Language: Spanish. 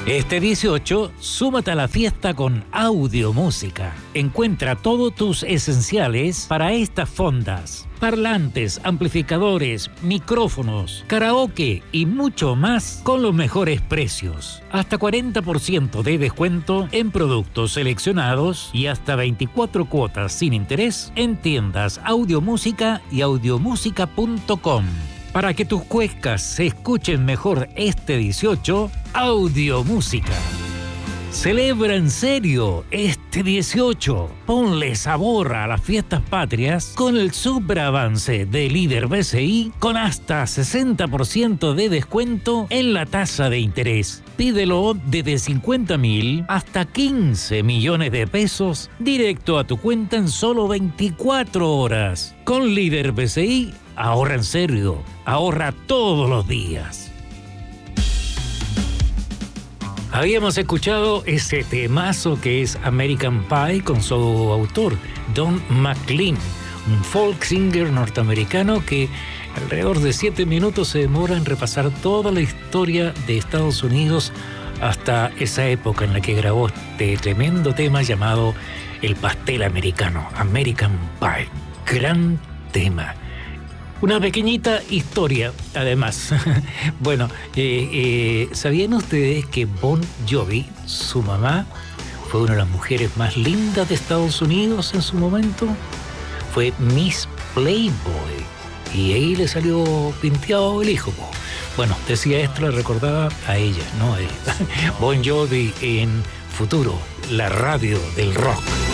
Este 18, súmate a la fiesta con Audiomúsica. Encuentra todos tus esenciales para estas fondas: parlantes, amplificadores, micrófonos, karaoke y mucho más con los mejores precios. Hasta 40% de descuento en productos seleccionados y hasta 24 cuotas sin interés en tiendas Audiomúsica y audiomusica.com. Para que tus cuecas se escuchen mejor este 18, Audiomúsica. Celebra en serio este 18. Ponle sabor a las fiestas patrias con el superavance de Líder BCI con hasta 60% de descuento en la tasa de interés. Pídelo desde 50.000 hasta 15 millones de pesos directo a tu cuenta en solo 24 horas. Con Líder BCI, ahorra en serio, ahorra todos los días. Habíamos escuchado ese temazo que es American Pie con su autor, Don McLean, un folk singer norteamericano que alrededor de 7 minutos se demora en repasar toda la historia de Estados Unidos hasta esa época en la que grabó este tremendo tema llamado El pastel americano, American Pie. Gran tema. Una pequeñita historia, además. Bueno, ¿sabían ustedes que Bon Jovi, su mamá, fue una de las mujeres más lindas de Estados Unidos en su momento? Fue Miss Playboy. Y ahí le salió pinteado el hijo. Bueno, decía esto, le recordaba a ella, no a él. Bon Jovi en Futuro, la radio del rock.